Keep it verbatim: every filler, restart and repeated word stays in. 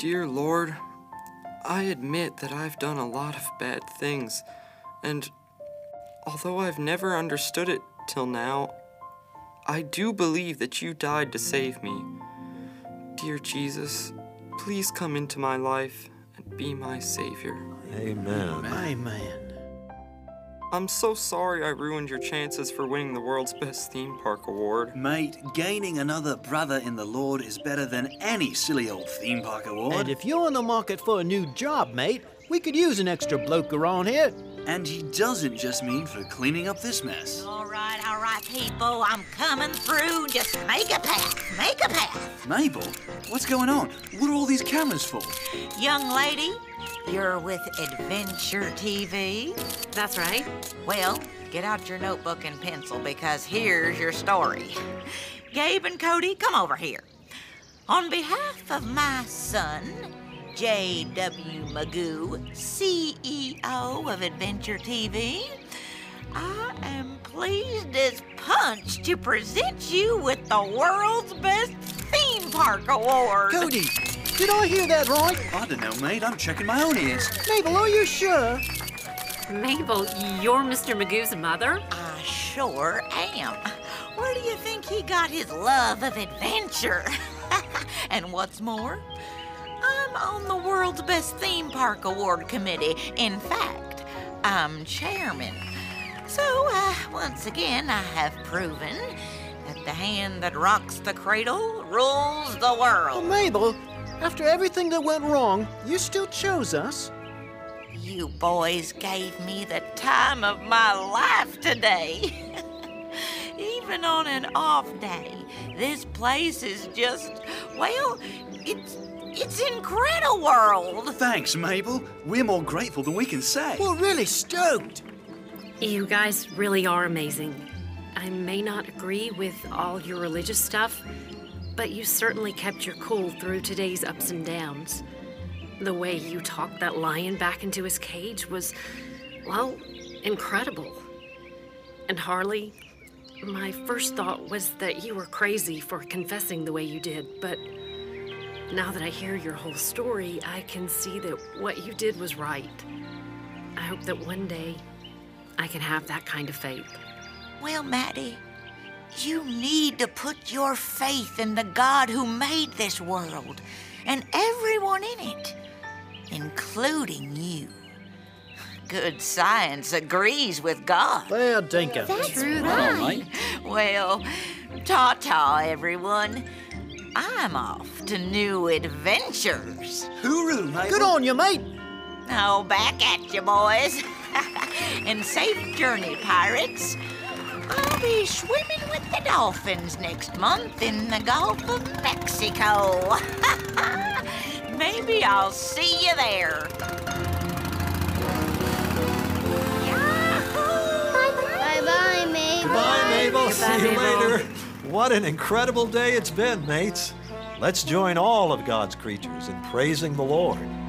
Dear Lord, I admit that I've done a lot of bad things, and although I've never understood it till now, I do believe that you died to save me. Dear Jesus, please come into my life and be my Savior. Amen. Amen. I'm so sorry I ruined your chances for winning the world's best theme park award. Mate, gaining another brother in the Lord is better than any silly old theme park award. And if you're in the market for a new job, mate, we could use an extra bloke around here. And he doesn't just mean for cleaning up this mess. All right, all right, people, I'm coming through. Just make a path, make a path. Mabel, what's going on? What are all these cameras for? Young lady, you're with Adventure T V? That's right. Well, get out your notebook and pencil because here's your story. Gabe and Cody, come over here. On behalf of my son, J W Magoo, C E O of Adventure T V, I am pleased as punch to present you with the world's best theme park award. Cody, did I hear that right? I don't know, mate. I'm checking my own ears. Mabel, are you sure? Mabel, you're Mister Magoo's mother? I sure am. Where do you think he got his love of adventure? And what's more, I'm on the world's best theme park award committee. In fact, I'm chairman. So, uh, once again, I have proven that the hand that rocks the cradle rules the Well, world. Mabel, after everything that went wrong, you still chose us. You boys gave me the time of my life today. Even on an off day, this place is just, well, it's it's incredible world. Thanks, Mabel. We're more grateful than we can say. We're really stoked. You guys really are amazing. I may not agree with all your religious stuff, but you certainly kept your cool through today's ups and downs. The way you talked that lion back into his cage was, well, incredible. And Harley, my first thought was that you were crazy for confessing the way you did, but now that I hear your whole story, I can see that what you did was right. I hope that one day I can have that kind of faith. Well, Maddie, you need to put your faith in the God who made this world and everyone in it, including you. Good science agrees with God. Fair dinkum. That's True right. Well, ta-ta, everyone. I'm off to new adventures. Hooroo, Mabel. Good on you, mate. Oh, back at you, boys. And safe journey, pirates. I'll be swimming with the dolphins next month in the Gulf of Mexico. Maybe I'll see you there. Bye-bye, Mabel. Bye, Mabel. See you Mabel. later. What an incredible day it's been, mates. Let's join all of God's creatures in praising the Lord.